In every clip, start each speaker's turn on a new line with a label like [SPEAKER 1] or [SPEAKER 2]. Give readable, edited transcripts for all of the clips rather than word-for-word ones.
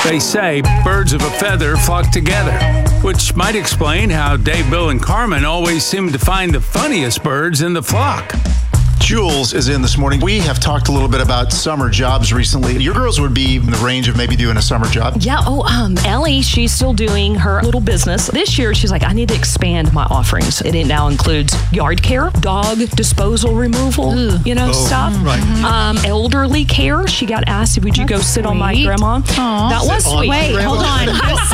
[SPEAKER 1] They say birds of a feather flock together, which might explain how Dave, Bill, and Carmen always seem to find the funniest birds in the flock.
[SPEAKER 2] Jules is in this morning. We have talked a little bit about summer jobs recently. Your girls would be in the range of maybe doing a summer job.
[SPEAKER 3] Yeah. Ellie, she's still doing her little business. This year, she's like, I need to expand my offerings. It now includes yard care, dog disposal removal, stuff.
[SPEAKER 4] Right.
[SPEAKER 3] Elderly care. She got asked, would you go sit on my grandma?
[SPEAKER 4] Aww.
[SPEAKER 3] That was sweet.
[SPEAKER 4] Wait, hold on.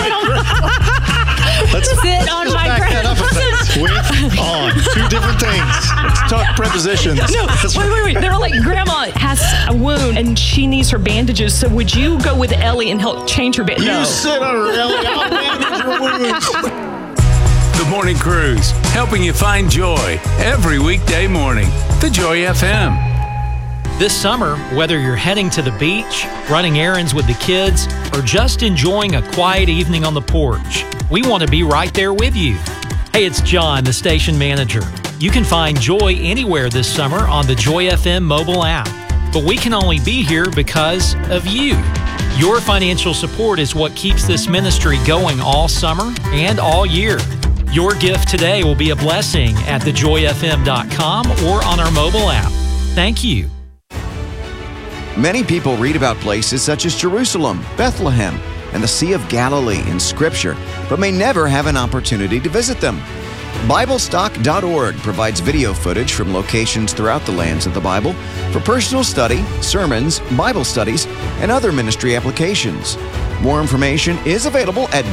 [SPEAKER 3] Sit on my grandma.
[SPEAKER 2] With on. Two different things. Let's talk prepositions.
[SPEAKER 3] No, wait. They were like, Grandma has a wound and she needs her bandages. So would you go with Ellie and help change her bandage?
[SPEAKER 2] You sit on her, Ellie. I'll bandage your wounds.
[SPEAKER 1] The Morning Cruise, helping you find joy every weekday morning. The Joy FM.
[SPEAKER 5] This summer, whether you're heading to the beach, running errands with the kids, or just enjoying a quiet evening on the porch, we want to be right there with you. Hey, it's John, the station manager. You can find joy anywhere this summer on the Joy FM mobile app. But we can only be here because of you. Your financial support is what keeps this ministry going all summer and all year. Your gift today will be a blessing at thejoyfm.com or on our mobile app. Thank you.
[SPEAKER 6] Many people read about places such as Jerusalem, Bethlehem, and the Sea of Galilee in Scripture, but may never have an opportunity to visit them. BibleStock.org provides video footage from locations throughout the lands of the Bible for personal study, sermons, Bible studies, and other ministry applications. More information is available at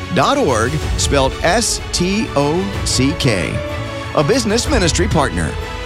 [SPEAKER 6] BibleStock.org, spelled S-T-O-C-K. A business ministry partner